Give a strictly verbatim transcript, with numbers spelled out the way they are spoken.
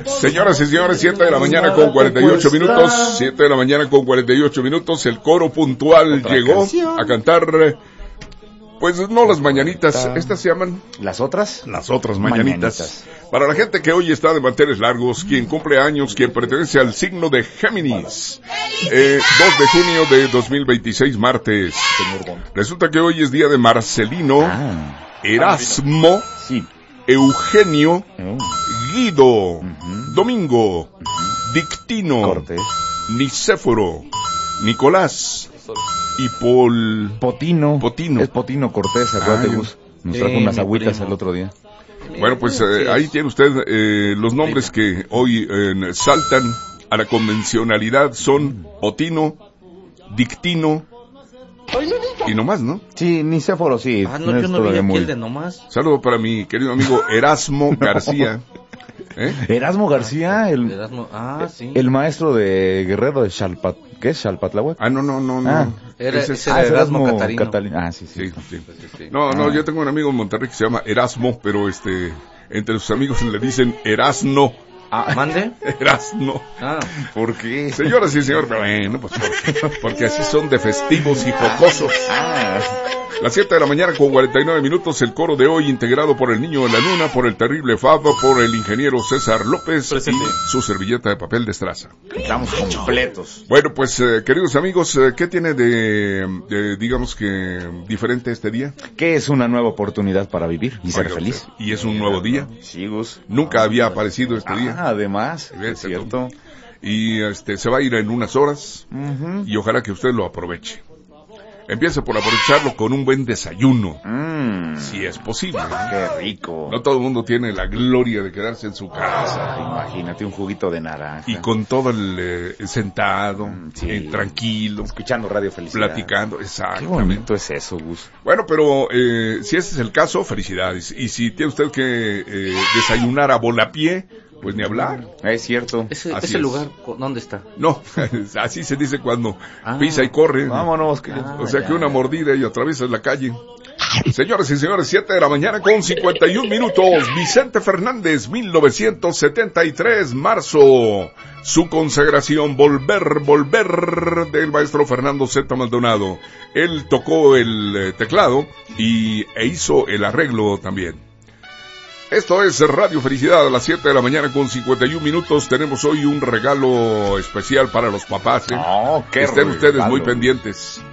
Señoras y señores, siete de la mañana con cuarenta y ocho minutos, siete de la mañana con cuarenta y ocho minutos, el coro puntual Otra llegó canción. a cantar, pues no las mañanitas, estas se llaman... ¿Las otras? Las otras mañanitas. mañanitas. Para la gente que hoy está de manteles largos, quien cumple años, quien pertenece al signo de Géminis, eh, dos de junio de dos mil veintiséis, martes. Resulta que hoy es día de Marcelino, ah. Erasmo, sí. Eugenio, oh. Guido, uh-huh. Domingo, uh-huh. Dictino, Cortés. Nicéforo, Nicolás y Pol... Potino. Potino. Es Potino Cortés, acuérdate, ah, Gus. Nos trajo eh, unas agüitas primo. el otro día. Bueno, pues eh, ahí tiene usted eh, los nombres que hoy eh, saltan a la convencionalidad. Son Potino, Dictino y nomás, ¿no? Sí, Nicéforo, sí. Ah, no, no yo no vi aquí el de nomás. Saludo para mi querido amigo Erasmo García. ¿Eh? Erasmo García, el, Erasmo, ah, sí. el maestro de Guerrero de Xalpat, ¿qué es Xalpatláhuac? Ah, no, no, no, no. Ah, era, ese es ah, Erasmo, Erasmo Catarino. Catalino. Ah, sí, sí. sí, sí. sí, sí. No, ah. no, yo tengo un amigo en Monterrey que se llama Erasmo, pero este, entre sus amigos le dicen Erasno. Ah, ¿mande? Erasno. Ah. ¿Por qué? Señoras y señores, bueno, pues porque, porque así son de festivos y jocosos. Ah. Las siete de la mañana con cuarenta y nueve minutos, el coro de hoy integrado por el Niño de la Luna, por el Terrible Fab, por el ingeniero César López Presente. Y su servilleta de papel de estraza. Estamos completos. Bueno, pues eh, queridos amigos, eh, ¿qué tiene de, de, digamos que, diferente este día? Que es una nueva oportunidad para vivir y ser Oiga, feliz. Y es un nuevo día. Sí, Gus. Nunca había aparecido este ah, día. Además, es cierto. Y este se va a ir en unas horas uh-huh. y ojalá que usted lo aproveche. Empieza por aprovecharlo con un buen desayuno, mm. si es posible. Qué rico. No todo el mundo tiene la gloria de quedarse en su casa. Ah, imagínate un juguito de naranja. Y con todo el eh, sentado, mm, sí. eh, tranquilo. Escuchando Radio Felicidad. Platicando, exactamente. Qué bonito es eso, Gus. Bueno, pero eh, si ese es el caso, felicidades. Y si tiene usted que eh, desayunar a volapié, pues ni hablar. Es cierto. ¿Ese, ese lugar dónde está? No, así se dice cuando ah, pisa y corre. Vámonos. Que... Ah, o sea ya. que una mordida y atraviesas la calle. Señoras y señores, siete de la mañana con cincuenta y un minutos. Vicente Fernández, mil novecientos setenta y tres, marzo. Su consagración, Volver, Volver, del maestro Fernando Z. Maldonado. Él tocó el eh, teclado y e hizo el arreglo también. Esto es Radio Felicidad a las siete de la mañana con cincuenta y un minutos. Tenemos hoy un regalo especial para los papás. ¿eh? Oh, qué Estén regalo. ustedes muy pendientes.